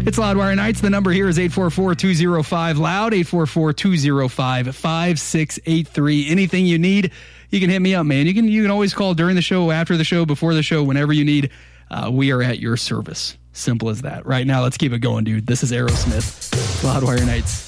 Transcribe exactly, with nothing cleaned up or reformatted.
It's Loudwire Nights. The number here is eight four four, two oh five, loud, eight four four, two oh five, five six eight three. Anything you need, you can hit me up, man. You can you can always call during the show, after the show, before the show, whenever you need. Uh, we are at your service. Simple as that. Right now, let's keep it going, dude. This is Aerosmith. Loudwire Nights.